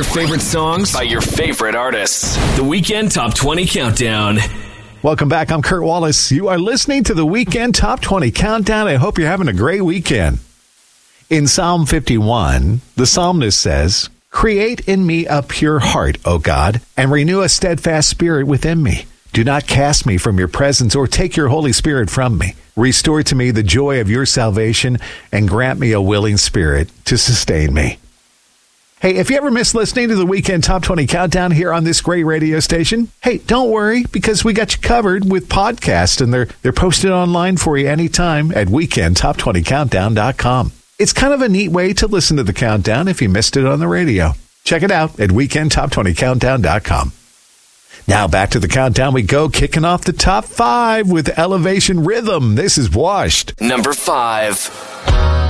your favorite songs by your favorite artists. The Weekend Top 20 Countdown. Welcome back. I'm Kurt Wallace. You are listening to the Weekend Top 20 Countdown. I hope you're having a great weekend. In Psalm 51, the psalmist says, "Create in me a pure heart, O God, and renew a steadfast spirit within me. Do not cast me from your presence or take your Holy Spirit from me. Restore to me the joy of your salvation and grant me a willing spirit to sustain me." Hey, if you ever miss listening to the Weekend Top 20 Countdown here on this great radio station, hey, don't worry, because we got you covered with podcasts, and they're posted online for you anytime at weekendtop20countdown.com. It's kind of a neat way to listen to the countdown if you missed it on the radio. Check it out at weekendtop20countdown.com. Now back to the countdown we go, kicking off the top 5 with Elevation Rhythm. This is Washed. Number 5.